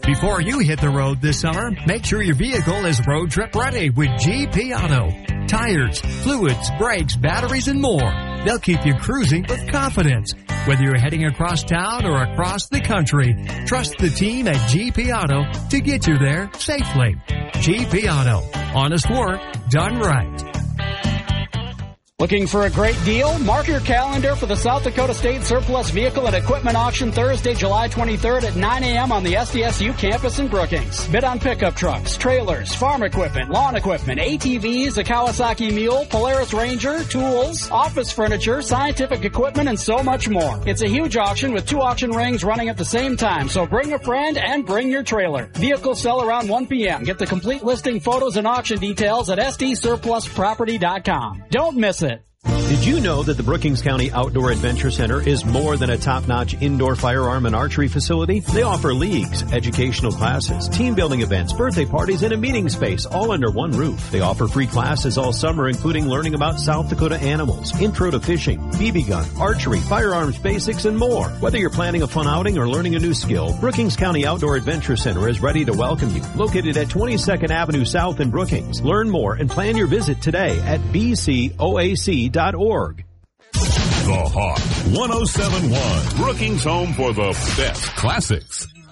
Before you hit the road this summer, make sure your vehicle is road trip ready with GP Auto. Tires, fluids, brakes, batteries, and more. They'll keep you cruising with confidence. Whether you're heading across town or across the country, trust the team at GP Auto to get you there safely. GP Auto. Honest work done right. Looking for a great deal? Mark your calendar for the South Dakota State Surplus Vehicle and Equipment Auction Thursday, July 23rd at 9 a.m. on the SDSU campus in Brookings. Bid on pickup trucks, trailers, farm equipment, lawn equipment, ATVs, a Kawasaki Mule, Polaris Ranger, tools, office furniture, scientific equipment, and so much more. It's a huge auction with 2 auction rings running at the same time, so bring a friend and bring your trailer. Vehicles sell around 1 p.m. Get the complete listing, photos, and auction details at sdsurplusproperty.com. Don't miss it. Did you know that the Brookings County Outdoor Adventure Center is more than a top-notch indoor firearm and archery facility? They offer leagues, educational classes, team building events, birthday parties, and a meeting space all under one roof. They offer free classes all summer, including learning about South Dakota animals, intro to fishing, BB gun, archery, firearms basics, and more. Whether you're planning a fun outing or learning a new skill, Brookings County Outdoor Adventure Center is ready to welcome you. Located at 22nd Avenue South in Brookings. Learn more and plan your visit today at bcoac.org. The Hawk 107.1, Brookings' home for the best classics.